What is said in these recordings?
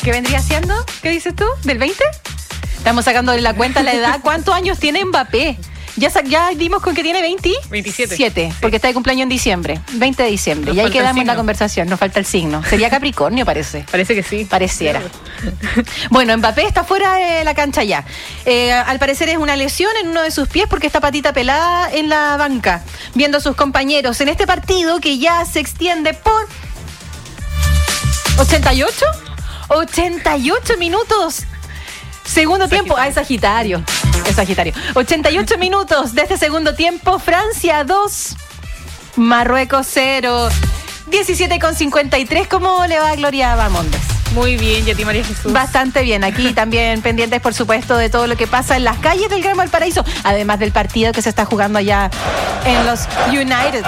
¿Qué vendría siendo? ¿Qué dices tú? ¿Del 20? Estamos sacando la cuenta la edad. ¿Cuántos años tiene Mbappé? Ya dimos con que tiene 27, porque está de cumpleaños en diciembre, 20 de diciembre. Nos y ahí falta quedamos en la conversación, nos falta el signo. Sería Capricornio, parece. Parece que sí. Pareciera. Bueno, Mbappé está fuera de la cancha ya. Al parecer es una lesión en uno de sus pies porque está patita pelada en la banca, viendo a sus compañeros en este partido que ya se extiende por 88 minutos. Segundo tiempo. Es Sagitario. 88 minutos de este segundo tiempo. Francia 2, Marruecos 0. 17:53. ¿Cómo le va a Gloria Bamondes? Muy bien, y a ti, María Jesús. Bastante bien. Aquí también pendientes, por supuesto, de todo lo que pasa en las calles del Gran Valparaíso, además del partido que se está jugando allá en los United.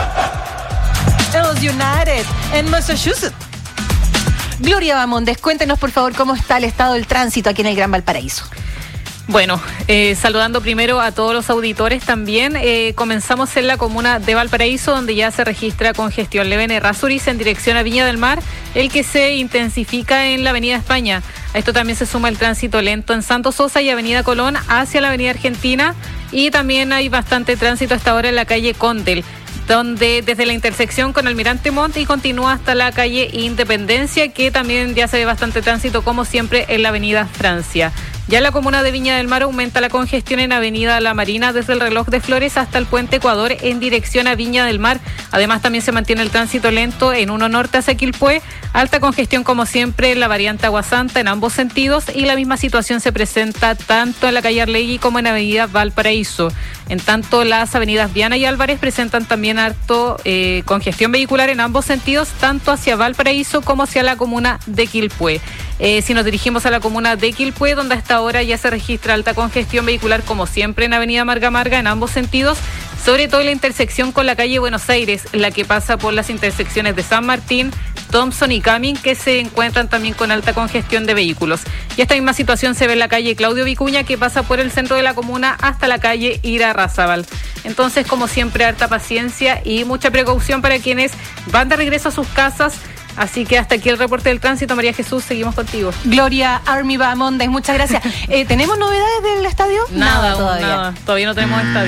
En Massachusetts. Gloria Bamondes, cuéntenos por favor cómo está el estado del tránsito aquí en el Gran Valparaíso. Bueno, saludando primero a todos los auditores también. Comenzamos en la comuna de Valparaíso, donde ya se registra congestión leve en Errázuriz en dirección a Viña del Mar, el que se intensifica en la Avenida España. A esto también se suma el tránsito lento en Santo Sosa y Avenida Colón hacia la Avenida Argentina, y también hay bastante tránsito hasta ahora en la calle Condel, donde desde la intersección con Almirante Montt y continúa hasta la calle Independencia, que también ya se ve bastante tránsito, como siempre, en la Avenida Francia. Ya en la comuna de Viña del Mar aumenta la congestión en Avenida La Marina desde el Reloj de Flores hasta el Puente Ecuador en dirección a Viña del Mar. Además, también se mantiene el tránsito lento en 1 Norte hacia Quilpué. Alta congestión, como siempre, en la variante Agua Santa en ambos sentidos, y la misma situación se presenta tanto en la calle Arlegui como en Avenida Valparaíso. En tanto, las avenidas Viana y Álvarez presentan también harto congestión vehicular en ambos sentidos, tanto hacia Valparaíso como hacia la comuna de Quilpué. Si nos dirigimos a la comuna de Quilpué, donde hasta ahora ya se registra alta congestión vehicular, como siempre, en Avenida Marga Marga en ambos sentidos, sobre todo en la intersección con la calle Buenos Aires, la que pasa por las intersecciones de San Martín, Thompson y Cumming, que se encuentran también con alta congestión de vehículos. Y esta misma situación se ve en la calle Claudio Vicuña, que pasa por el centro de la comuna hasta la calle Irarrázaval. Entonces, como siempre, harta paciencia y mucha precaución para quienes van de regreso a sus casas. Así que hasta aquí el reporte del tránsito. María Jesús, seguimos contigo. Gloria Army Bamondes, muchas gracias. ¿Tenemos novedades del estadio? Nada todavía. Todavía no tenemos estadio.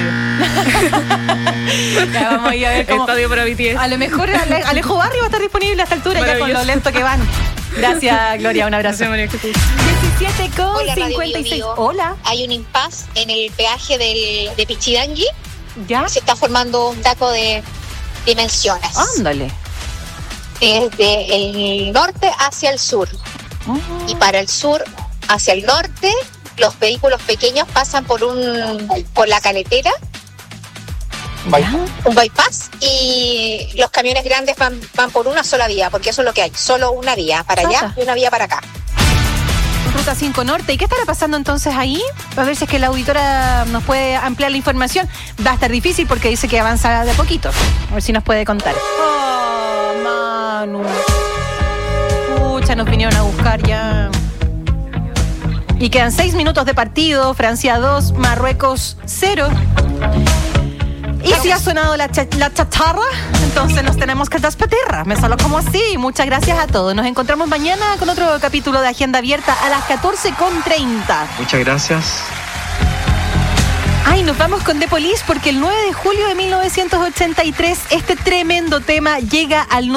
Ya vamos a ir a ver cómo... Estadio para BTS. A lo mejor Alejo Barrio va a estar disponible a esta altura, ya con lo lento que van. Gracias, Gloria, un abrazo. Gracias, María Jesús. 17:56. Hola. Hay un impasse en el peaje de Pichidangui. ¿Ya? Se está formando un taco de dimensiones. Ándale. Desde el norte hacia el sur. Y para el sur hacia el norte, los vehículos pequeños pasan por la caletera, un bypass, y los camiones grandes van por una sola vía, porque eso es lo que hay, solo una vía para allá y una vía para acá. Ruta 5 Norte. ¿Y qué estará pasando entonces ahí? A ver si es que la auditora nos puede ampliar la información. Va a estar difícil porque dice que avanza de a poquito. A ver si nos puede contar. Oh, Manu. Pucha, nos vinieron a buscar ya. Y quedan 6 minutos de partido. Francia 2, Marruecos 0. Y si ha sonado la chatarra, entonces nos tenemos que despedir. Me solo como así. Muchas gracias a todos. Nos encontramos mañana con otro capítulo de Agenda Abierta a las 14:30. Muchas gracias. Ay, nos vamos con The Police porque el 9 de julio de 1983 este tremendo tema llega al